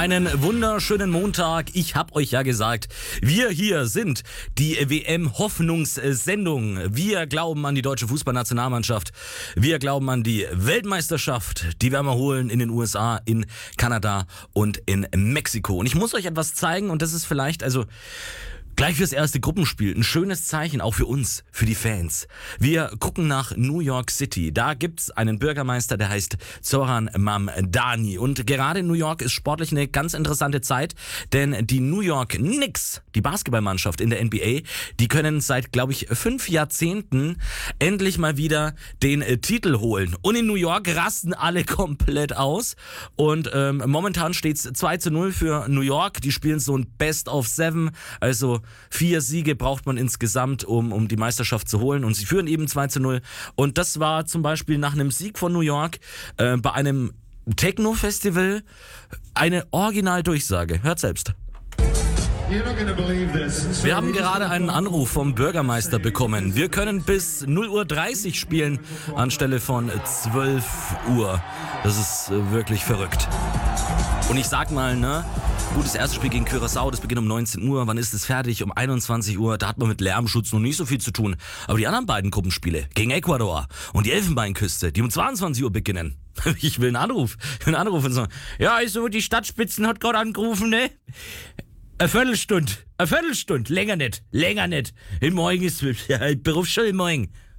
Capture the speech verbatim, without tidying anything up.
Einen wunderschönen Montag. Ich hab euch ja gesagt, wir hier sind die W M-Hoffnungssendung. Wir glauben an die deutsche Fußballnationalmannschaft. Wir glauben an die Weltmeisterschaft. Die werden wir holen in den U S A, in Kanada und in Mexiko. Und ich muss euch etwas zeigen und das ist vielleicht, also gleich fürs erste Gruppenspiel ein schönes Zeichen, auch für uns, für die Fans. Wir gucken nach New York City. Da gibt's einen Bürgermeister, der heißt Zoran Mamdani. Und gerade in New York ist sportlich eine ganz interessante Zeit, denn die New York Knicks, die Basketballmannschaft in der N B A, die können seit, glaube ich, fünf Jahrzehnten endlich mal wieder den äh, Titel holen. Und in New York rasten alle komplett aus. Und ähm, momentan steht's zwei zu null für New York. Die spielen so ein Best of Seven, also vier Siege braucht man insgesamt, um, um die Meisterschaft zu holen. Und sie führen eben zwei zu null. Und das war zum Beispiel nach einem Sieg von New York äh, bei einem Techno-Festival eine Originaldurchsage. Hört selbst. Wir haben gerade einen Anruf vom Bürgermeister bekommen. Wir können bis null Uhr dreißig spielen anstelle von zwölf Uhr. Das ist äh, wirklich verrückt. Und ich sag mal, ne, gut, das erste Spiel gegen Curaçao, das beginnt um neunzehn Uhr. Wann ist es fertig? Um einundzwanzig Uhr. Da hat man mit Lärmschutz noch nicht so viel zu tun. Aber die anderen beiden Gruppenspiele gegen Ecuador und die Elfenbeinküste, die um zweiundzwanzig Uhr beginnen. Ich will einen Anruf. Ich will einen Anruf und so. Ja, also die Stadtspitzen hat gerade angerufen, ne? Eine Viertelstunde. Eine Viertelstunde. Länger nicht. Länger nicht. Im Morgen ist, ja, Berufsschule im Morgen.